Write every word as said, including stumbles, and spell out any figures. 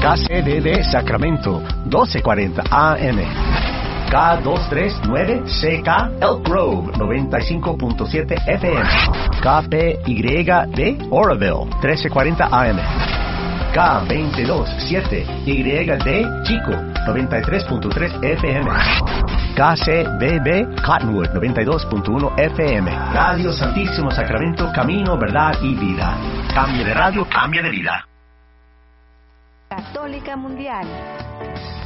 K C B B Sacramento, doce cuarenta A M. K doscientos treinta y nueve C K Elk Grove, noventa y cinco punto siete F M. K P Y D Oroville, trece cuarenta A M. K veintidós siete Y D Chico, noventa y tres punto tres F M. K C B B Cottonwood, noventa y dos punto uno F M. Radio Santísimo Sacramento, camino, verdad y vida. Cambio de radio, cambio de vida. Católica Mundial.